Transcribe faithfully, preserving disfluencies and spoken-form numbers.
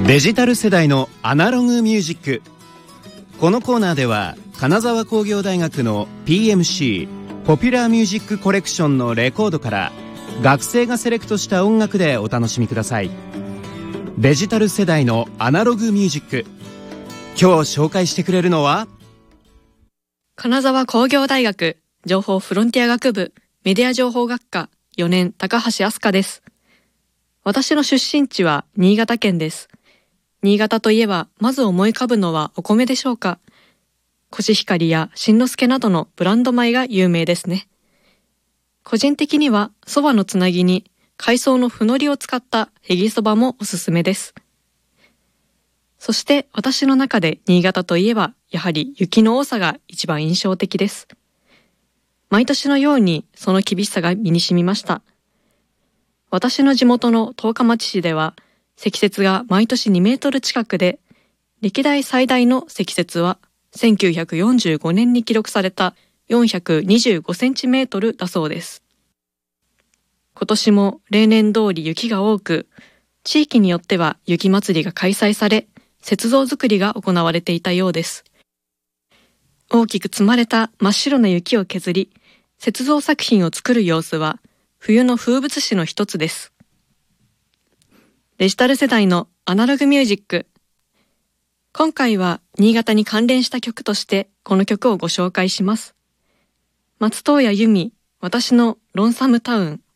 デジタル世代のアナログミュージック。このコーナーでは金沢工業大学の ピーエムシー ポピュラーミュージックコレクションのレコードから学生がセレクトした音楽でお楽しみください。デジタル世代のアナログミュージック。今日紹介してくれるのは金沢工業大学情報フロンティア学部メディア情報学科よねん高橋飛鳥です。私の出身地は新潟県です。新潟といえばまず思い浮かぶのはお米でしょうか。コシヒカリや新之助などのブランド米が有名ですね。個人的には蕎麦のつなぎに海藻のふのりを使ったへぎそばもおすすめです。そして私の中で新潟といえばやはり雪の多さが一番印象的です。毎年のようにその厳しさが身に染みました。私の地元の十日町市では積雪が毎年にメートル近くで、歴代最大の積雪はせんきゅうひゃくよんじゅうごねんに記録されたよんひゃくにじゅうごセンチメートルだそうです。今年も例年通り雪が多く、地域によっては雪祭りが開催され、雪像作りが行われていたようです。大きく積まれた真っ白な雪を削り、雪像作品を作る様子は冬の風物詩の一つです。デジタル世代のアナログミュージック。今回は新潟に関連した曲としてこの曲をご紹介します。松任谷由実、私のロンサムタウン。